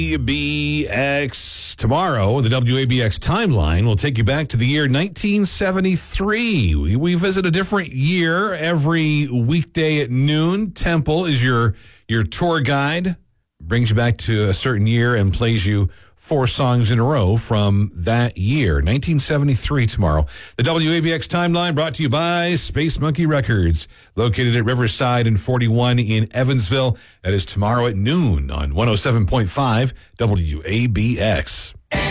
WABX tomorrow. The WABX timeline will take you back to the year 1973. We visit a different year every weekday at noon. Temple is your tour guide, brings you back to a certain year and plays you 4 songs in a row from that year. 1973 tomorrow. The WABX timeline brought to you by Space Monkey Records, located at Riverside and 41 in Evansville. That is tomorrow at noon on 107.5 WABX.